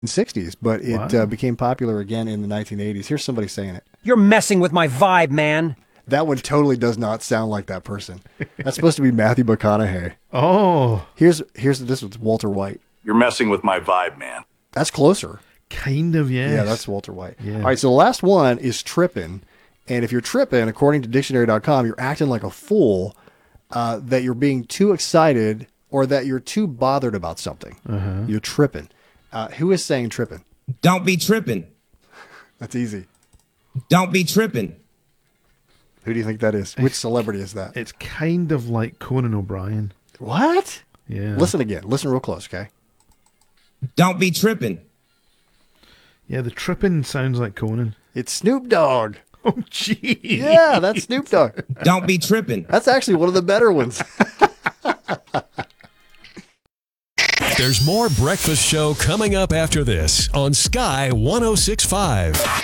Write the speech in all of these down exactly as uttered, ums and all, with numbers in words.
sixties, but it Wow. uh, became popular again in the nineteen eighties. Here's somebody saying it. You're messing with my vibe, man. That one totally does not sound like that person. That's supposed to be Matthew McConaughey. Oh, Here's here's this was Walter White. You're messing with my vibe, man. That's closer. kind of, yes. Yeah, that's Walter White. Yeah. All right, so the last one is tripping. And if you're tripping, according to dictionary dot com, you're acting like a fool, uh, that you're being too excited or that you're too bothered about something. Uh-huh. You're tripping. Uh, who is saying tripping? Don't be tripping. That's easy. Don't be tripping. Who do you think that is? Which celebrity is that? It's kind of like Conan O'Brien. What? Yeah. Listen again. Listen real close, okay? Don't be tripping. Yeah, the tripping sounds like Conan. It's Snoop Dogg. Oh, gee. Yeah, that's Snoop Dogg. Don't be tripping. That's actually one of the better ones. There's more Breakfast Show coming up after this on Sky one oh six point five.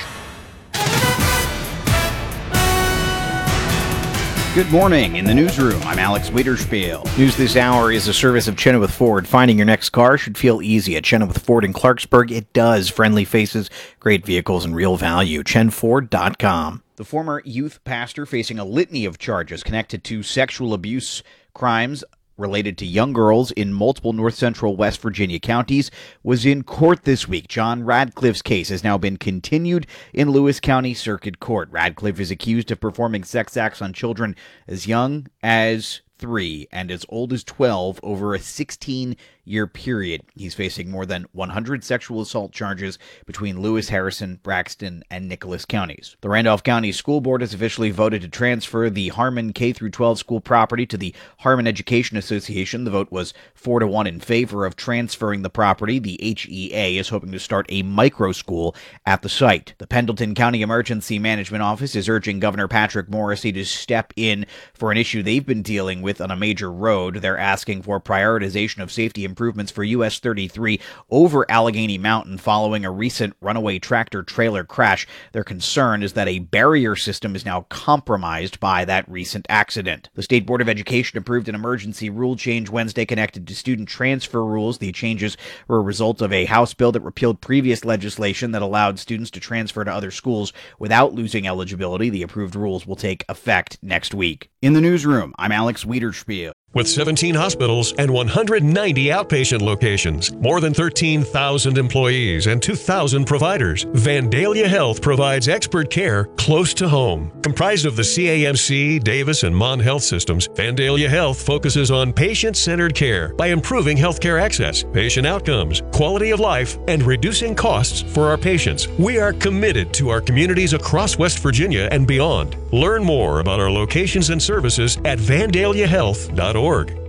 Good morning. In the newsroom, I'm Alex Wiederspiel. News this hour is a service of Chenoweth Ford. Finding your next car should feel easy at Chenoweth Ford in Clarksburg. It does. Friendly faces, great vehicles, and real value. chen ford dot com. The former youth pastor facing a litany of charges connected to sexual abuse crimes related to young girls in multiple north central West Virginia counties was in court this week. John Radcliffe's case has now been continued in Lewis County Circuit Court. Radcliffe is accused of performing sex acts on children as young as three and as old as twelve over a sixteen-year period. He's facing more than one hundred sexual assault charges between Lewis, Harrison, Braxton, and Nicholas counties. The Randolph County School Board has officially voted to transfer the Harmon K through twelve school property to the Harmon Education Association. The vote was four to one in favor of transferring the property. The H E A is hoping to start a micro school at the site. The Pendleton County Emergency Management Office is urging Governor Patrick Morrisey to step in for an issue they've been dealing with on a major road. They're asking for prioritization of safety improvements for U S thirty-three over Allegheny Mountain following a recent runaway tractor-trailer crash. Their concern is that a barrier system is now compromised by that recent accident. The State Board of Education approved an emergency rule change Wednesday connected to student transfer rules. The changes were a result of a House bill that repealed previous legislation that allowed students to transfer to other schools without losing eligibility. The approved rules will take effect next week. In the newsroom, I'm Alex Wiederspiel. With seventeen hospitals and one hundred ninety outpatient locations, more than thirteen thousand employees, and two thousand providers, Vandalia Health provides expert care close to home. Comprised of the C A M C, Davis, and Mon Health systems, Vandalia Health focuses on patient-centered care by improving healthcare access, patient outcomes, quality of life, and reducing costs for our patients. We are committed to our communities across West Virginia and beyond. Learn more about our locations and services at vandalia health dot org.